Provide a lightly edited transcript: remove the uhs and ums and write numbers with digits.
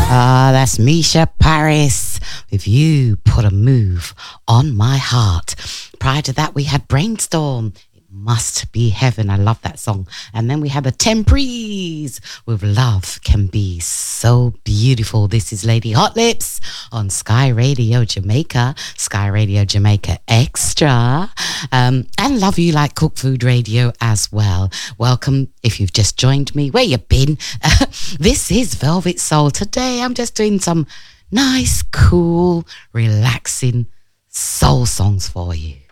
That's Misha Paris. If you put a move on my heart. Prior to that, we had Brainstorm. It must be heaven. I love that song. And then we had the Temprees with Love Can Be So Beautiful. This is Lady Hot Lips on Sky Radio Jamaica, Sky Radio Jamaica Extra, and Love You Like Cook Food Radio as well. Welcome if you've just joined me. Where you been? This is Velvet Soul. Today I'm just doing some nice, cool, relaxing soul songs for you.